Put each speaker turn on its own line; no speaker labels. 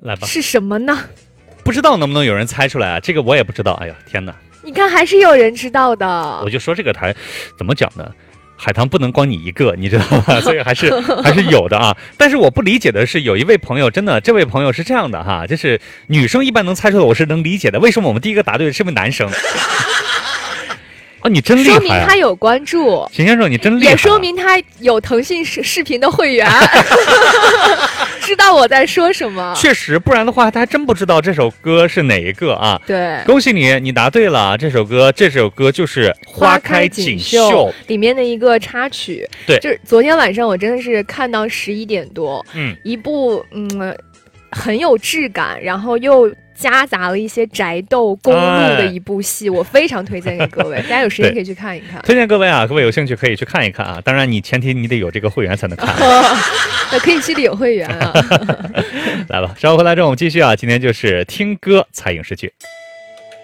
来吧，
是什么呢？
不知道能不能有人猜出来啊？这个我也不知道。哎呀，天哪！
你看，还是有人知道的。
我就说这个台怎么讲呢？海棠不能光你一个，你知道吧？所以还是有的啊。但是我不理解的是，有一位朋友，真的，这位朋友是这样的哈，就是女生一般能猜出来，我是能理解的。为什么我们第一个答对的是位男生？哦，你真厉害、啊！
说明他有关注。
秦先生，你真厉害、啊！
也说明他有腾讯视频的会员，知道我在说什么。
确实，不然的话，他还真不知道这首歌是哪一个啊？
对，
恭喜你，你答对了。这首歌就是《花开锦绣》
里面的一个插曲。
对，
就是昨天晚上我真的是看到11点多，一部很有质感，然后又夹杂了一些宅斗公路的一部戏，我非常推荐给各位，大家有时间可以去看一看。
推荐各位啊，各位有兴趣可以去看一看啊。当然，前提你得有这个会员才能看。
那可以去领会员啊。
来吧，稍后回来之后我们继续啊。今天就是听歌猜影视剧。